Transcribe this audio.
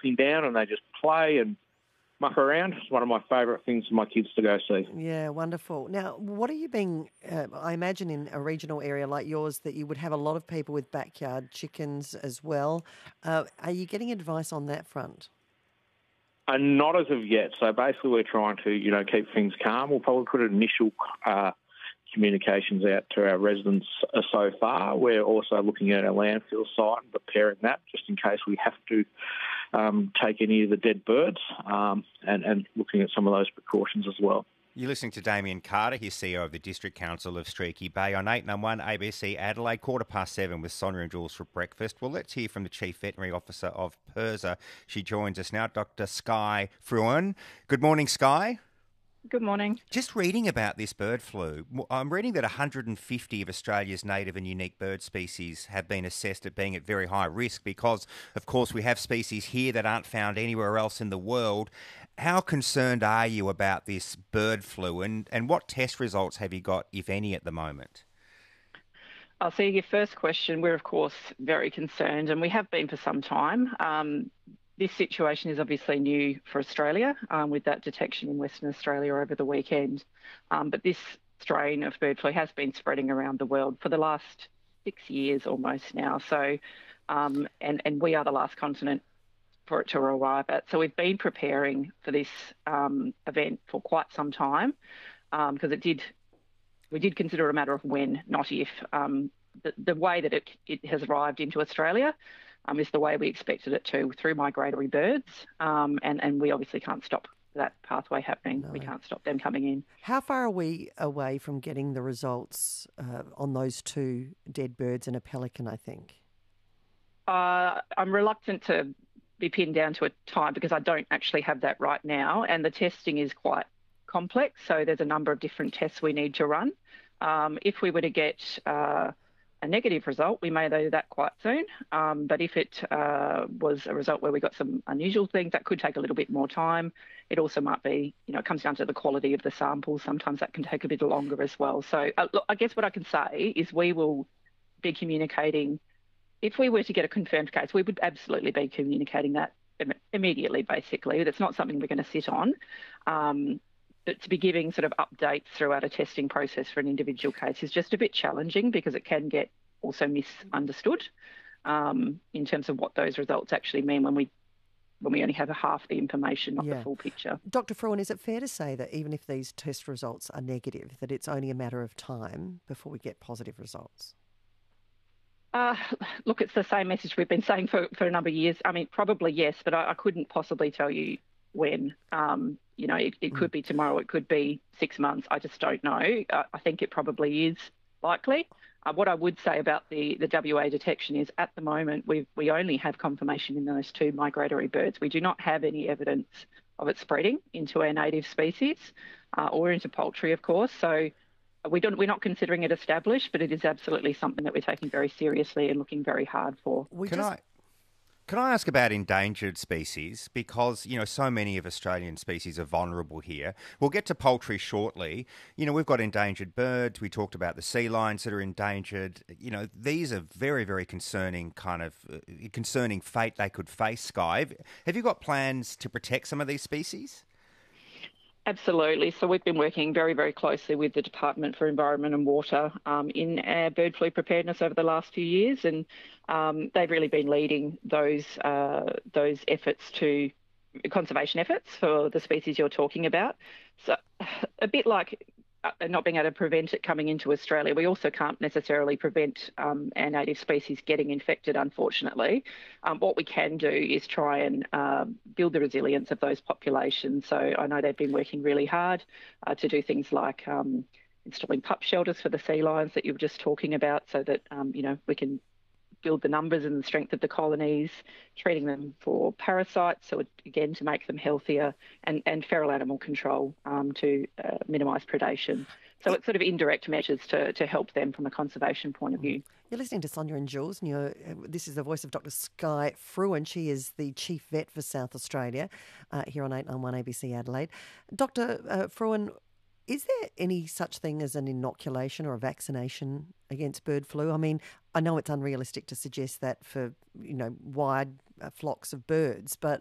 swooping down and they just play and muck around. It's one of my favourite things for my kids to go see. Yeah, wonderful. Now, what are you being, I imagine in a regional area like yours that you would have a lot of people with backyard chickens as well. Are you getting advice on that front? Not as of yet. So basically we're trying to, keep things calm. We'll probably put initial communications out to our residents so far. We're also looking at our landfill site and preparing that just in case we have to take any of the dead birds and looking at some of those precautions as well. You're listening to Damien Carter, he's CEO of the District Council of Streaky Bay on 891 ABC Adelaide, 7:15 with Sonia and Jules for breakfast. Well, let's hear from the Chief Veterinary Officer of PIRSA. She joins us now, Dr Skye Fruin. Good morning, Skye. Good morning. Just reading about this bird flu, I'm reading that 150 of Australia's native and unique bird species have been assessed at being at very high risk because, of course, we have species here that aren't found anywhere else in the world. How concerned are you about this bird flu and what test results have you got, if any, at the moment? I'll see your first question. We're, of course, very concerned, and we have been for some time. This situation is obviously new for Australia with that detection in Western Australia over the weekend. But this strain of bird flu has been spreading around the world for the last 6 years almost now. So, and we are the last continent for it to arrive at. So we've been preparing for this event for quite some time because we did consider it a matter of when, not if. The way that it has arrived into Australia is the way we expected it to, through migratory birds, and we obviously can't stop that pathway happening. No. We can't stop them coming in. How far are we away from getting the results on those 2 dead birds and a pelican, I think? I'm reluctant to be pinned down to a time because I don't actually have that right now, and the testing is quite complex, so there's a number of different tests we need to run. If we were to get a negative result, we may know that quite soon. But if it was a result where we got some unusual things, that could take a little bit more time. It also might be, it comes down to the quality of the samples. Sometimes that can take a bit longer as well. So look, I guess what I can say is we will be communicating. If we were to get a confirmed case, we would absolutely be communicating that immediately, basically. It's not something we're going to sit on. But to be giving sort of updates throughout a testing process for an individual case is just a bit challenging because it can get also misunderstood in terms of what those results actually mean when we only have half the information, not the full picture. Dr Fruin, is it fair to say that even if these test results are negative, that it's only a matter of time before we get positive results? Look, it's the same message we've been saying for a number of years. I mean, probably yes, but I couldn't possibly tell you when. It could be tomorrow, it could be 6 months. I just don't know. I think it probably is likely. What I would say about the WA detection is at the moment we only have confirmation in those 2 migratory birds. We do not have any evidence of it spreading into our native species or into poultry, of course. So we're not considering it established, but it is absolutely something that we're taking very seriously and looking very hard for. Can I ask about endangered species? Because, so many of Australian species are vulnerable here. We'll get to poultry shortly. We've got endangered birds. We talked about the sea lions that are endangered. These are very, very concerning concerning fate they could face, Skye. Have you got plans to protect some of these species? Absolutely. So we've been working very, very closely with the Department for Environment and Water in our bird flu preparedness over the last few years, and they've really been leading those efforts to conservation efforts for the species you're talking about. So a bit like not being able to prevent it coming into Australia, we also can't necessarily prevent our native species getting infected, unfortunately. What we can do is try and build the resilience of those populations. So I know they've been working really hard to do things like installing pup shelters for the sea lions that you were just talking about so that, we can build the numbers and the strength of the colonies, treating them for parasites, so again, to make them healthier, and feral animal control to minimise predation. So it's sort of indirect measures to help them from a conservation point of view. You're listening to Sonia and Jules, and this is the voice of Dr Skye Fruin. She is the Chief Vet for South Australia here on 891 ABC Adelaide. Dr Fruin, is there any such thing as an inoculation or a vaccination against bird flu? I mean, I know it's unrealistic to suggest that for, wide flocks of birds, but